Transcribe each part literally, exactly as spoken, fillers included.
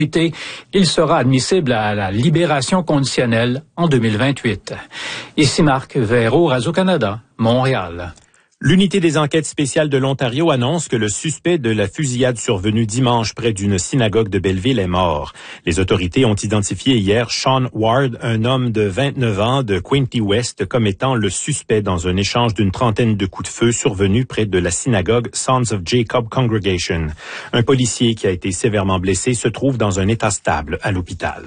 il sera admissible à la libération conditionnelle en deux mille vingt-huit. Ici Marc Véro, Radio-Canada, Montréal. L'unité des enquêtes spéciales de l'Ontario annonce que le suspect de la fusillade survenue dimanche près d'une synagogue de Belleville est mort. Les autorités ont identifié hier Sean Ward, un homme de vingt-neuf ans de Quinte West, comme étant le suspect dans un échange d'une trentaine de coups de feu survenus près de la synagogue Sons of Jacob Congregation. Un policier qui a été sévèrement blessé se trouve dans un état stable à l'hôpital.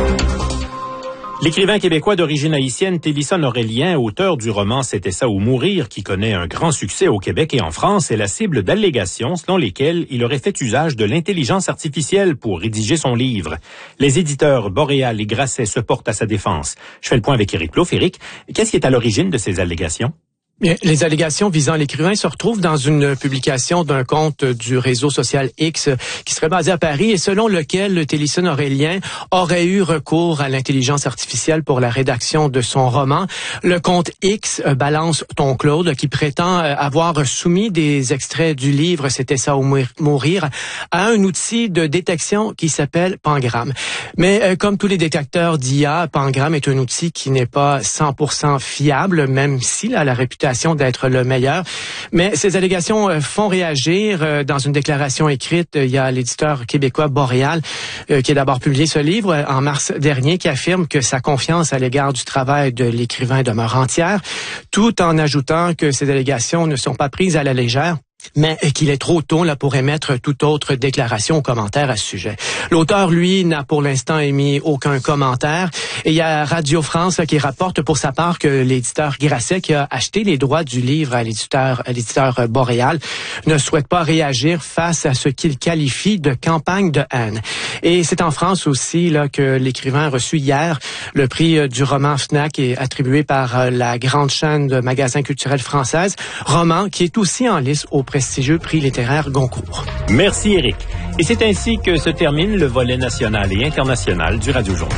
L'écrivain québécois d'origine haïtienne Télisson Aurélien, auteur du roman C'était ça ou mourir, qui connaît un grand succès au Québec et en France, est la cible d'allégations selon lesquelles il aurait fait usage de l'intelligence artificielle pour rédiger son livre. Les éditeurs Boréal et Grasset se portent à sa défense. Je fais le point avec Éric Plouffe. Éric, qu'est-ce qui est à l'origine de ces allégations? Bien, les allégations visant l'écrivain se retrouvent dans une publication d'un compte du réseau social X qui serait basé à Paris et selon lequel Télisson Aurélien aurait eu recours à l'intelligence artificielle pour la rédaction de son roman. Le compte X, euh, Balance ton Claude, qui prétend euh, avoir soumis des extraits du livre C'était ça ou mourir à un outil de détection qui s'appelle Pangram. Mais euh, comme tous les détecteurs d'I A, Pangram est un outil qui n'est pas cent pour cent fiable, même s'il a la réputation d'être le meilleur. Mais ces allégations font réagir. Dans une déclaration écrite, il y a l'éditeur québécois Boréal qui a d'abord publié ce livre en mars dernier, qui affirme que sa confiance à l'égard du travail de l'écrivain demeure entière, tout en ajoutant que ces allégations ne sont pas prises à la légère, mais qu'il est trop tôt là pour émettre toute autre déclaration ou commentaire à ce sujet. L'auteur, lui, n'a pour l'instant émis aucun commentaire. Et il y a Radio France là, qui rapporte pour sa part que l'éditeur Grasset, qui a acheté les droits du livre à l'éditeur, à l'éditeur Boréal, ne souhaite pas réagir face à ce qu'il qualifie de campagne de haine. Et c'est en France aussi là que l'écrivain a reçu hier le prix du roman Fnac, est attribué par la grande chaîne de magasins culturels française, roman qui est aussi en lice au prestigieux prix littéraire Goncourt. Merci Éric. Et c'est ainsi que se termine le volet national et international du Radio Journal.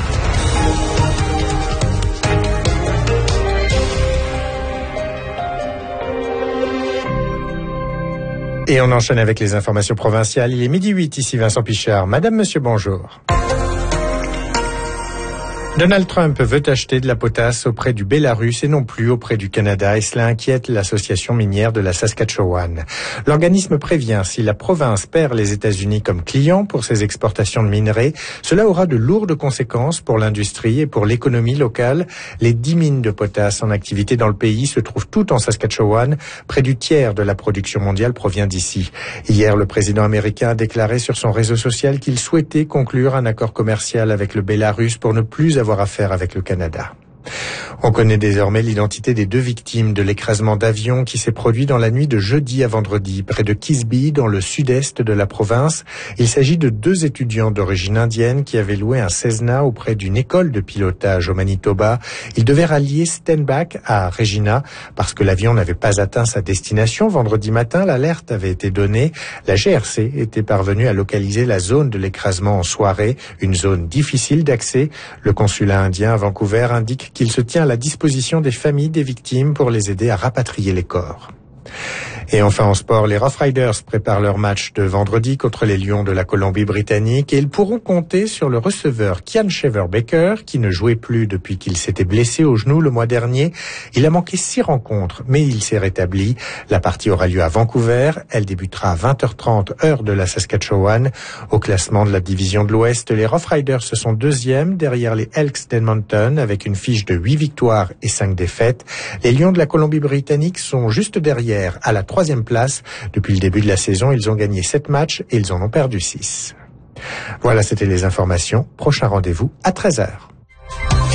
Et on enchaîne avec les informations provinciales. Il est midi huit, ici Vincent Pichard. Madame, monsieur, bonjour. Donald Trump veut acheter de la potasse auprès du Bélarus et non plus auprès du Canada, et cela inquiète l'association minière de la Saskatchewan. L'organisme prévient, si la province perd les États-Unis comme client pour ses exportations de minerais, cela aura de lourdes conséquences pour l'industrie et pour l'économie locale. Les dix mines de potasse en activité dans le pays se trouvent toutes en Saskatchewan. Près du tiers de la production mondiale provient d'ici. Hier, le président américain a déclaré sur son réseau social qu'il souhaitait conclure un accord commercial avec le Bélarus pour ne plus avoir avoir affaire avec le Canada. On connaît désormais l'identité des deux victimes de l'écrasement d'avion qui s'est produit dans la nuit de jeudi à vendredi, près de Kisby, dans le sud-est de la province. Il s'agit de deux étudiants d'origine indienne qui avaient loué un Cessna auprès d'une école de pilotage au Manitoba. Ils devaient rallier Stenbach à Regina parce que l'avion n'avait pas atteint sa destination. Vendredi matin, l'alerte avait été donnée. La G R C était parvenue à localiser la zone de l'écrasement en soirée, une zone difficile d'accès. Le consulat indien à Vancouver indique qu'il se tient à la disposition des familles des victimes pour les aider à rapatrier les corps. Et enfin en sport, les Rough Riders préparent leur match de vendredi contre les Lions de la Colombie-Britannique et ils pourront compter sur le receveur Kian Shever-Baker qui ne jouait plus depuis qu'il s'était blessé au genou le mois dernier. Il a manqué six rencontres, mais il s'est rétabli. La partie aura lieu à Vancouver. Elle débutera à vingt heures trente heure de la Saskatchewan. Au classement de la division de l'Ouest, les Rough Riders se sont deuxièmes derrière les Elks d'Edmonton avec une fiche de huit victoires et cinq défaites. Les Lions de la Colombie-Britannique sont juste derrière à la troisième place. Depuis le début de la saison, ils ont gagné sept matchs et ils en ont perdu six. Voilà, c'était les informations. Prochain rendez-vous à treize heures.